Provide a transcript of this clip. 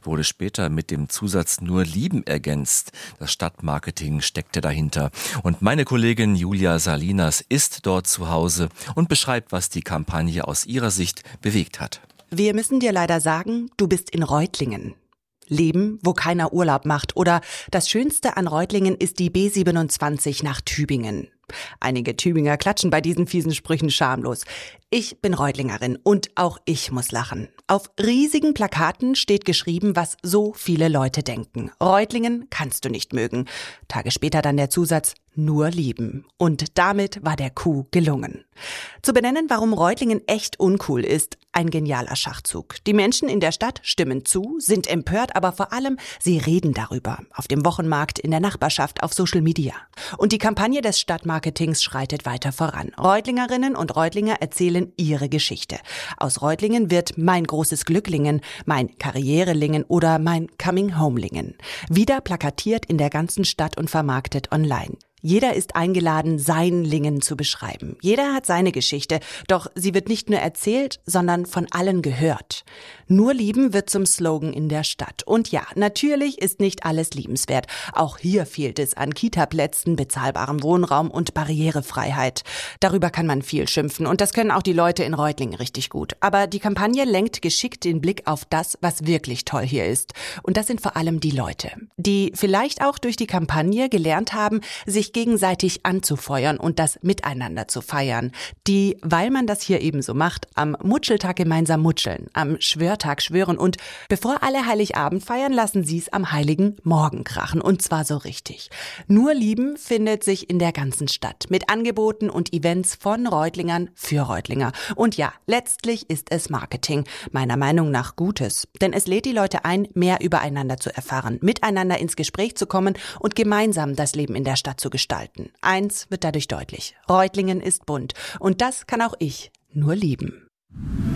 wurde später mit dem Zusatz nur lieben ergänzt. Das Stadtmarketing steckte dahinter. Und meine Kollegin Julia Salinas ist dort zu Hause und beschreibt, was die Kampagne aus ihrer Sicht bewegt hat. Wir müssen dir leider sagen, du bist in Reutlingen. Leben, wo keiner Urlaub macht. Oder das Schönste an Reutlingen ist die B27 nach Tübingen. Einige Tübinger klatschen bei diesen fiesen Sprüchen schamlos. Ich bin Reutlingerin und auch ich muss lachen. Auf riesigen Plakaten steht geschrieben, was so viele Leute denken. Reutlingen kannst du nicht mögen. Tage später dann der Zusatz, nur lieben. Und damit war der Coup gelungen. Zu benennen, warum Reutlingen echt uncool ist, ein genialer Schachzug. Die Menschen in der Stadt stimmen zu, sind empört, aber vor allem, sie reden darüber. Auf dem Wochenmarkt, in der Nachbarschaft, auf Social Media. Und die Kampagne des Stadtmarketings schreitet weiter voran. Reutlingerinnen und Reutlinger erzählen ihre Geschichte. Aus Reutlingen wird mein großes Glücklingen, mein Karrierelingen oder mein Coming-Homelingen. Wieder plakatiert in der ganzen Stadt und vermarktet online. Jeder ist eingeladen, sein Lingen zu beschreiben. Jeder hat seine Geschichte, doch sie wird nicht nur erzählt, sondern von allen gehört. Nur lieben wird zum Slogan in der Stadt. Und ja, natürlich ist nicht alles liebenswert. Auch hier fehlt es an Kita-Plätzen, bezahlbarem Wohnraum und Barrierefreiheit. Darüber kann man viel schimpfen und das können auch die Leute in Reutlingen richtig gut. Aber die Kampagne lenkt geschickt den Blick auf das, was wirklich toll hier ist. Und das sind vor allem die Leute, die vielleicht auch durch die Kampagne gelernt haben, sich gegenseitig anzufeuern und das Miteinander zu feiern. Die, weil man das hier eben so macht, am Mutscheltag gemeinsam mutscheln, am Schwörtag schwören und bevor alle Heiligabend feiern, lassen sie es am Heiligen Morgen krachen und zwar so richtig. Nur lieben findet sich in der ganzen Stadt mit Angeboten und Events von Reutlingern für Reutlinger. Und ja, letztlich ist es Marketing, meiner Meinung nach Gutes, denn es lädt die Leute ein, mehr übereinander zu erfahren, miteinander ins Gespräch zu kommen und gemeinsam das Leben in der Stadt zu gestalten. Eins wird dadurch deutlich. Reutlingen ist bunt. Und das kann auch ich nur lieben.